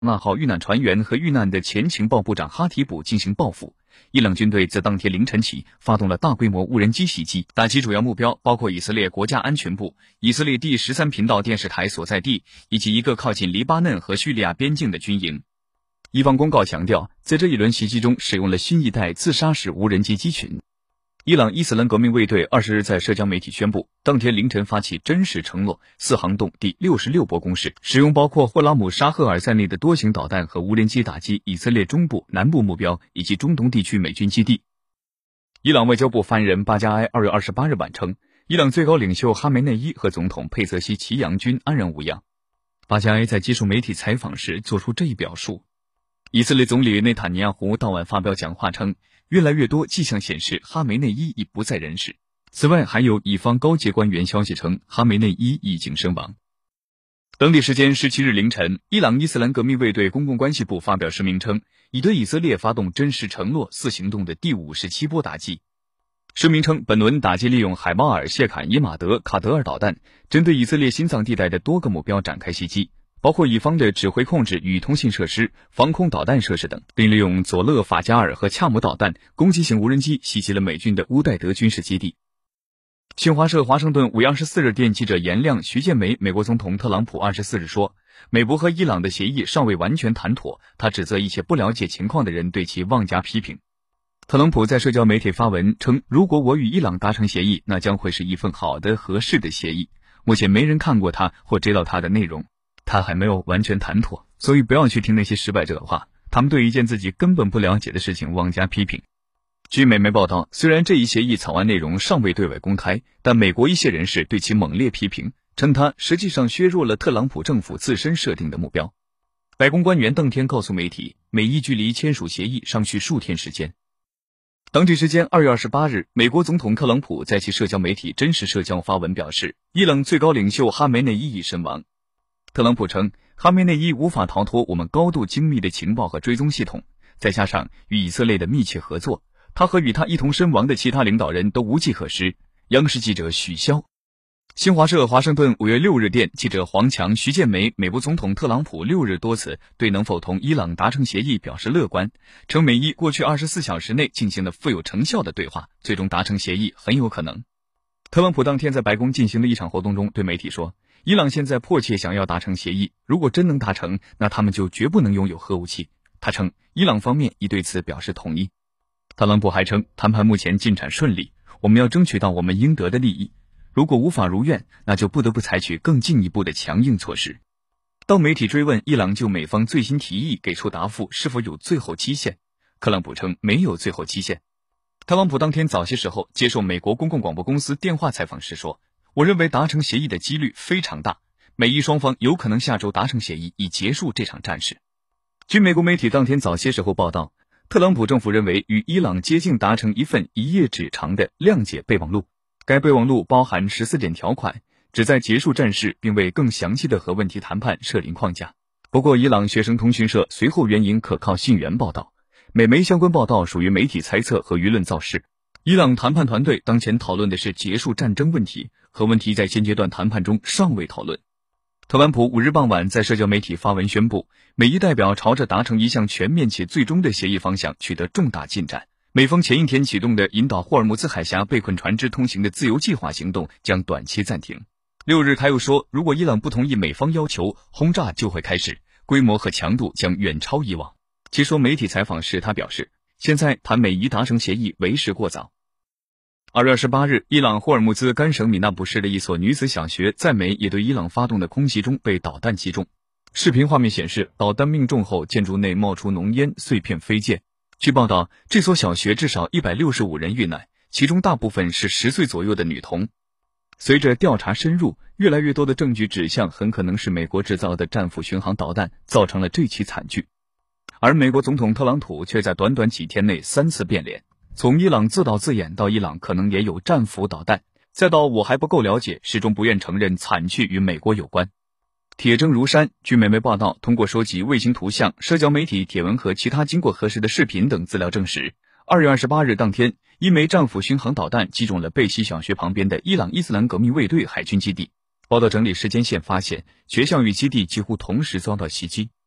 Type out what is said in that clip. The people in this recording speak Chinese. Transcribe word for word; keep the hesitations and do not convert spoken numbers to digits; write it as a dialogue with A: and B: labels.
A: 纳号遇难船员和遇难的前情报部长哈提卜进行报复。伊朗军队自当天凌晨起发动了大规模无人机袭击，打击主要目标包括以色列国家安全部、以色列第十三频道电视台所在地以及一个靠近黎巴嫩和叙利亚边境的军营。伊方公告强调，在这一轮袭击中使用了新一代自杀式无人机机群。伊朗伊斯兰革命卫队二十日在社交媒体宣布，当天凌晨发起真实承诺四行动第六十六波攻势，使用包括霍拉姆沙赫尔在内的多型导弹和无人机打击以色列中部、南部目标以及中东地区美军基地。伊朗外交部发言人巴加埃二月二十八日晚称，伊朗最高领袖哈梅内伊和总统佩泽西奇扬军安然无恙。巴加埃在接受媒体采访时做出这一表述。以色列总理内塔尼亚胡当晚发表讲话称，越来越多迹象显示哈梅内伊已不在人世。此外，还有以方高阶官员消息称，哈梅内伊已经身亡。当地时间十七日凌晨，伊朗伊斯兰革命卫队公共关系部发表声明称，已对以色列发动真实承诺四行动的第五十七波打击。声明称，本轮打击利用海猫尔、谢坎伊马德、卡德尔导弹，针对以色列心脏地带的多个目标展开袭击，包括以方的指挥控制与通信设施、防空导弹设施等，并利用佐勒法加尔和恰姆导弹攻击型无人机袭击了美军的乌代德军事基地。新华社华盛顿五月二十四日电记者严亮、徐建梅，美国总统特朗普二十四日说，美国和伊朗的协议尚未完全谈妥，他指责一切不了解情况的人对其妄加批评。特朗普在社交媒体发文称，如果我与伊朗达成协议，那将会是一份好的、合适的协议。目前没人看过它或知道它的内容，他还没有完全谈妥，所以不要去听那些失败者的话，他们对一件自己根本不了解的事情妄加批评。据美媒报道，虽然这一协议草案内容尚未对外公开，但美国一些人士对其猛烈批评，称它实际上削弱了特朗普政府自身设定的目标。白宫官员当天告诉媒体，美伊距离签署协议尚需数天时间。当地时间二月二十八日，美国总统特朗普在其社交媒体真实社交发文表示，伊朗最高领袖哈梅内伊已身亡。特朗普称，哈梅内伊无法逃脱我们高度精密的情报和追踪系统，再加上与以色列的密切合作，他和与他一同身亡的其他领导人都无计可施。央视记者许潇。新华社华盛顿五月六日电记者黄强、徐建梅，美国总统特朗普六日多次对能否同伊朗达成协议表示乐观，称美伊过去二十四小时内进行了富有成效的对话，最终达成协议很有可能。特朗普当天在白宫进行的一场活动中对媒体说，伊朗现在迫切想要达成协议，如果真能达成，那他们就绝不能拥有核武器。他称，伊朗方面已对此表示同意。特朗普还称，谈判目前进展顺利，我们要争取到我们应得的利益。如果无法如愿，那就不得不采取更进一步的强硬措施。当媒体追问伊朗就美方最新提议给出答复是否有最后期限，特朗普称没有最后期限。特朗普当天早些时候接受美国公共广播公司电话采访时说，我认为达成协议的几率非常大，美伊双方有可能下周达成协议以结束这场战事。据美国媒体当天早些时候报道，特朗普政府认为与伊朗接近达成一份一页纸长的谅解备忘录，该备忘录包含十四点条款，旨在结束战事并为更详细的核问题谈判设立框架。不过伊朗学生通讯社随后援引可靠信源报道，美媒相关报道属于媒体猜测和舆论造势。伊朗谈判团队当前讨论的是结束战争问题，核问题在现阶段谈判中尚未讨论。特朗普五日傍晚在社交媒体发文宣布，美伊代表朝着达成一项全面且最终的协议方向取得重大进展。美方前一天启动的引导霍尔木兹海峡被困船只通行的自由计划行动将短期暂停。六日他又说，如果伊朗不同意美方要求，轰炸就会开始，规模和强度将远超以往。其说媒体采访时他表示，现在谈美伊达成协议为时过早。二月二十八日，伊朗霍尔木兹干省米纳卜市的一所女子小学在美也对伊朗发动的空袭中被导弹击中。视频画面显示，导弹命中后建筑内冒出浓烟，碎片飞溅。据报道，这所小学至少一百六十五人遇难，其中大部分是十岁左右的女童。随着调查深入，越来越多的证据指向很可能是美国制造的战斧巡航导弹造成了这起惨剧。而美国总统特朗普却在短短几天内三次变脸，从伊朗自导自演到伊朗可能也有战斧导弹，再到我还不够了解，始终不愿承认惨剧与美国有关。铁证如山，据美媒报道，通过收集卫星图像、社交媒体帖文和其他经过核实的视频等资料证实，二月二十八日当天，一枚战斧巡航导弹击中了贝西小学旁边的伊朗伊斯兰革命卫队海军基地。报道整理时间线发现，学校与基地几乎同时遭到袭击。